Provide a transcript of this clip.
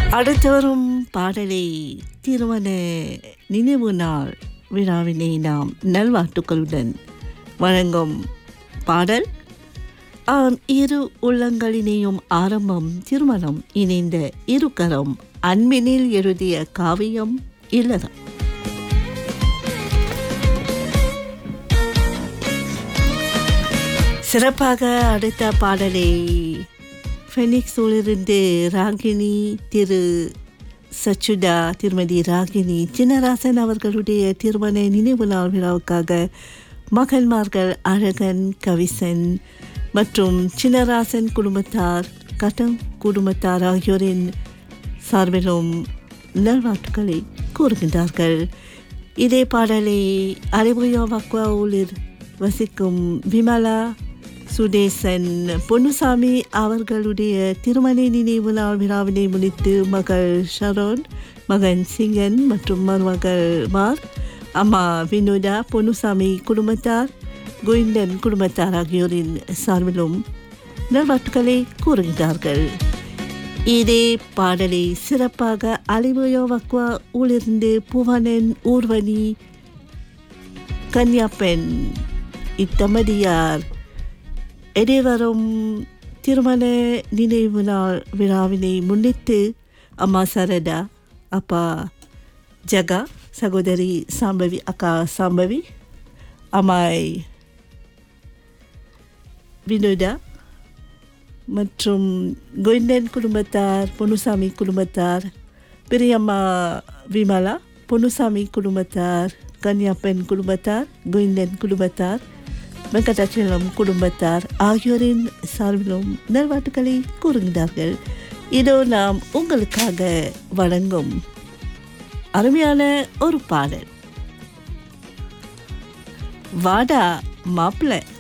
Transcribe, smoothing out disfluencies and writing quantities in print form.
அடுத்து வரும் பாடலை திருமண நினைவு நாள் விழாவினை நாம் நல்வாழ்த்துக்களுடன் வழங்கும் பாடல். இரு உள்ளங்களினையும் ஆரம்பம் திருமணம் இணைந்த இருகரம் அன்பினில் எழுதிய காவியம் இல்லறம். சிறப்பாக அடுத்த பாடலை ஃபெனிக்ஸிலிருந்து ராகினி திரு சச்சுடா திருமதி ராகினி சின்னராசன் அவர்களுடைய திருமண நினைவு நாள் விழாவுக்காக மகன்மார்கள் அழகன் கவிசன் மற்றும் சின்னராசன் குடும்பத்தார் கட்டம் குடும்பத்தார் ஆகியோரின் சார்பிலும் நல்வாழ்த்துக்களை கூறுகின்றார்கள். இதே பாடலை அரைபுயா வக்வாவில் வசிக்கும் விமலா சுதேசன் பொன்னுசாமி அவர்களுடைய திருமண நினைவு நாள் விழாவினை முன்னிட்டு மகள் ஷரோன், மகன் சிங்கன் மற்றும் மருமகள் மார், அம்மா வினோதா, பொன்னுசாமி குடும்பத்தார், கோவிந்தன் குடும்பத்தார் ஆகியோரின் சார்பிலும் நல்வாழ்த்துக்களை கூறுகிறார்கள். இதே பாடலை சிறப்பாக அலிபோயோ வக்வா ஊழிருந்து புவனன், ஊர்வனி, கன்யாப்பெண் இத்தமதியார் இடைவரும் திருமண நினைவு நாள் விழாவினை முன்னிட்டு அம்மா சரதா, அப்பா ஜகா, சகோதரி சாம்பவி, அக்கா சாம்பவி, அம்மாய் வினோதா மற்றும் கோவிந்தன் குடும்பத்தார், பொன்னுசாமி குடும்பத்தார், பெரியம்மா விமலா, பொன்னுசாமி குடும்பத்தார், கன்யாப்பெண் குடும்பத்தார், கோவிந்தன் குடும்பத்தார், வெங்கடாச்சலம் குடும்பத்தார் ஆகியோரின் சார்பிலும் நல்வாழ்த்துக்களை கூறுகிறார்கள். இதோ நாம் உங்களுக்காக வழங்கும் அருமையான ஒரு பாடல். வாடா மாப்பிள்ளை.